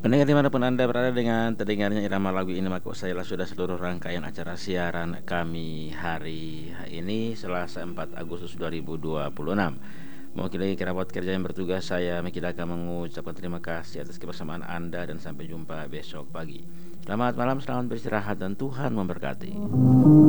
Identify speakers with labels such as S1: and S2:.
S1: Pendengar dimanapun Anda berada dengan terdengarnya irama lagu ini, maka usailah sudah seluruh rangkaian acara siaran kami hari ini Selasa 4 Agustus 2026. Mewakili kerabat kerja yang bertugas, saya Mekidaka mengucapkan terima kasih atas kebersamaan Anda dan sampai jumpa besok pagi. Selamat malam, selamat beristirahat dan Tuhan memberkati.